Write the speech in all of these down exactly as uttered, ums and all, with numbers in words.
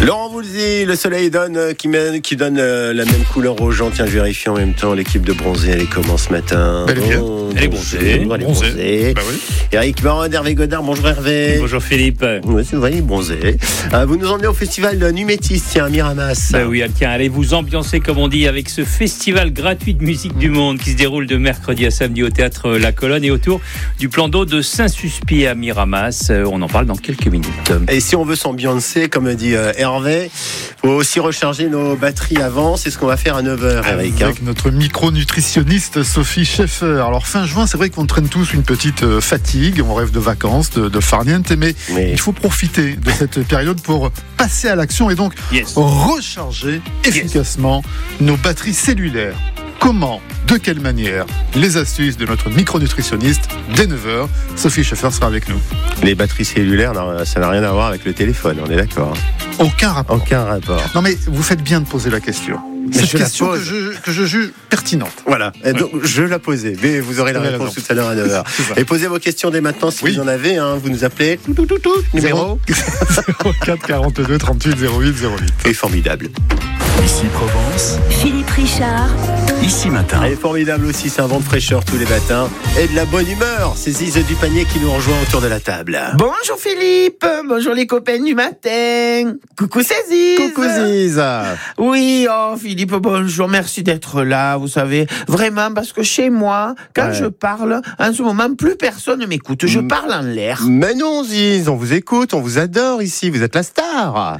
Laurent Voulzy, le soleil donne, qui, mène, qui donne euh, la même couleur aux gens. Tiens, je vérifie en même temps. L'équipe de Bronzé, elle est comment ce matin? Elle est bien. Bon, elle est bronzée. bronzée. Elle est bronzée. bronzée. Bah oui. Eric Baron, Hervé Godard. Bonjour Hervé. Bonjour Philippe. Oui, c'est vrai, il est bronzé. Euh, vous nous emmenez au festival Numétis, tiens, à Miramas. Ben oui, tiens, allez vous ambiancer, comme on dit, avec ce festival gratuit de musique du monde qui se déroule de mercredi à samedi au théâtre La Colonne et autour du plan d'eau de Saint-Suspied à Miramas. On en parle dans quelques minutes. Et si on veut s'ambiancer, comme dit euh, Hervé, il faut aussi recharger nos batteries avant. C'est ce qu'on va faire à neuf heures, Eric. Avec hein. notre micronutritionniste Sophie Schaeffer. Alors fin juin, c'est vrai qu'on traîne tous une petite euh, fatigue. On rêve de vacances, de, de farniente, mais oui. il faut profiter de cette période pour passer à l'action et donc yes. recharger efficacement yes. nos batteries cellulaires. Comment, de quelle manière? Les astuces de notre micronutritionniste dès neuf heures. Sophie Schaeffer sera avec nous. Les batteries cellulaires, ça n'a rien à voir avec le téléphone, on est d'accord? Aucun rapport. Aucun rapport. Non mais vous faites bien de poser la question. C'est une question que je, que je juge pertinente. Voilà, et donc je la posais, mais vous aurez la oui, réponse tout à l'heure à neuf heures. Et posez vos questions dès maintenant si oui. vous en avez, hein, vous nous appelez, tout, tout, tout, tout, numéro zéro quatre quarante-deux trente-huit zéro huit zéro huit. Et formidable. Ici Provence, Philippe Richard. Ici Matin. Et formidable aussi, c'est un vent de fraîcheur tous les matins et de la bonne humeur. C'est Ziz du panier qui nous rejoint autour de la table. Bonjour Philippe, bonjour les copains du matin. Coucou c'est Ziz. Coucou Ziz. Oui, oh Philippe, bonjour, merci d'être là, vous savez, vraiment parce que chez moi, quand ouais. je parle, en ce moment, plus personne ne m'écoute, je parle en l'air. Mais non Ziz, on vous écoute, on vous adore ici, vous êtes la star.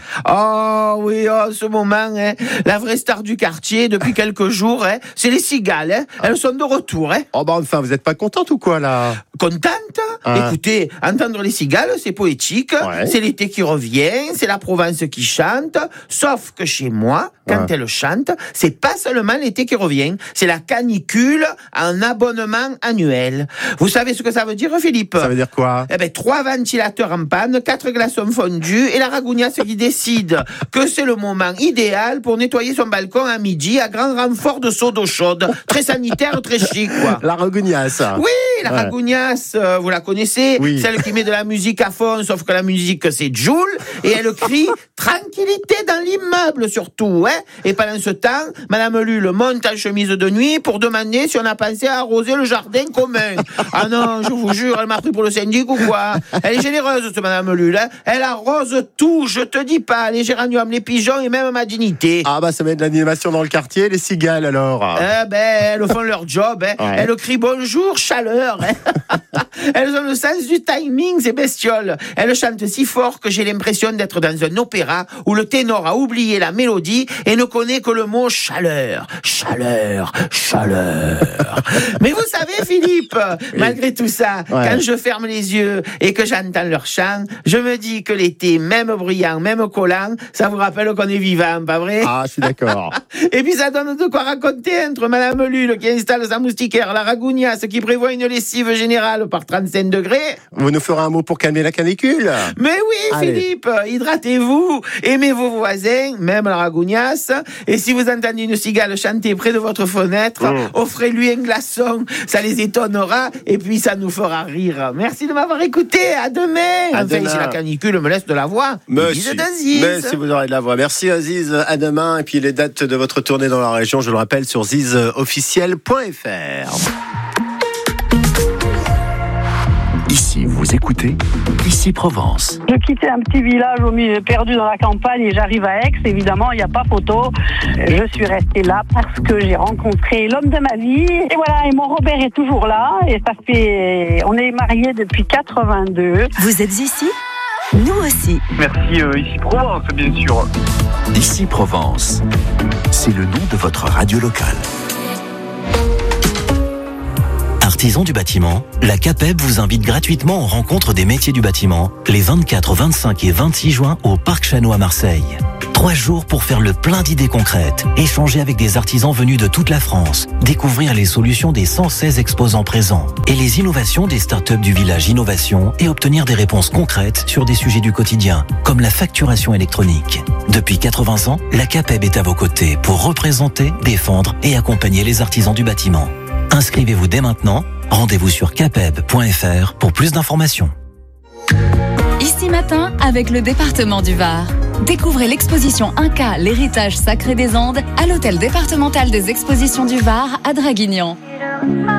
Oh oui, oh, en ce moment, hein, la vraie star du quartier, depuis quelques jours, hein, c'est les cigales, hein, elles sont de retour. Hein. Oh bah enfin, vous n'êtes pas contente ou quoi là? Contente? Ah. Écoutez, entendre les cigales, c'est poétique, ouais. c'est l'été qui revient, c'est la Provence qui chante, sauf que chez moi, quand ouais. elles chantent, c'est pas seulement l'été qui revient, c'est la canicule en abonnement annuel. Vous savez ce que ça veut dire, Philippe? Ça veut dire quoi? Eh ben, trois ventilateurs en panne, quatre glaçons fondus et la ragounasse qui décide que c'est le moment idéal pour nettoyer son balcon à midi à grand renfort de seau d'eau chaude. Très sanitaire, très chic, quoi. La ragounasse. Oui, la ouais. ragounasse, euh, vous la connaissez? Oui. Celle qui met de la musique à fond, sauf que la musique, c'est Joule, et elle crie tranquillité dans l'immeuble, surtout, hein. Et pendant ce temps, Madame Lul monte en chemise de nuit pour demander si on a pensé à arroser le jardin commun. Ah non, je vous jure, elle m'a pris pour le syndic ou quoi? Elle est généreuse, cette Madame Lul, hein. Elle arrose tout, je te dis pas, les géraniums, les pigeons et même ma dignité. Ah bah ça met de l'animation dans le quartier, les cigales alors. Eh ben, elles font leur job, hein. Ouais. Elles crient bonjour, chaleur. Hein. Elles ont le sens du timing, ces bestioles. Elles chantent si fort que j'ai l'impression d'être dans un opéra où le ténor a oublié la mélodie et ne connaît que le mot chaleur, chaleur, chaleur. Mais vous savez, Philippe, oui. malgré tout ça, ouais. quand je ferme les yeux et que j'entends leur chant, je me dis que l'été, même bruyant, même collant, ça vous rappelle qu'on est vivant, pas vrai? Ah, je suis d'accord. Et puis ça donne de quoi raconter entre Madame Lul qui installe sa moustiquaire, la ragounasse qui prévoit une lessive générale par trente-cinq degrés. Vous nous ferez un mot pour calmer la canicule? Mais oui, Allez. Philippe, hydratez-vous, aimez vos voisins, même la ragounasse, et si vous entendez une cigale chanter près de votre fenêtre, mmh. offrez-lui un glaçon, ça les étonnera, et puis ça nous fera rire. Merci de m'avoir écouté, à demain. À enfin, demain. si la canicule me laisse de la voix, mais si, mais si vous aurez de la voix. Merci Aziz, à demain, et puis les dates de votre tournée dans la région, je le rappelle, sur ziz officiel point f r. Ici, vous écoutez Ici Provence. Je quittais un petit village au milieu, perdu dans la campagne et j'arrive à Aix. Évidemment, il n'y a pas photo. Je suis restée là parce que j'ai rencontré l'homme de ma vie. Et voilà, et mon Robert est toujours là. Et ça fait, on est mariés depuis quatre-vingt-deux. Vous êtes ici? Nous aussi. Merci, euh, Ici Provence, bien sûr. Ici Provence, c'est le nom de votre radio locale. Artisans du bâtiment, la CAPEB vous invite gratuitement aux rencontres des métiers du bâtiment les vingt-quatre, vingt-cinq et vingt-six juin au Parc Chano à Marseille. Trois jours pour faire le plein d'idées concrètes, échanger avec des artisans venus de toute la France, découvrir les solutions des cent seize exposants présents et les innovations des startups du village Innovation et obtenir des réponses concrètes sur des sujets du quotidien, comme la facturation électronique. Depuis quatre-vingts ans, la CAPEB est à vos côtés pour représenter, défendre et accompagner les artisans du bâtiment. Inscrivez-vous dès maintenant, rendez-vous sur capeb point f r pour plus d'informations. Ici Matin avec le département du Var. Découvrez l'exposition Inca, l'héritage sacré des Andes, à l'hôtel départemental des expositions du Var à Draguignan.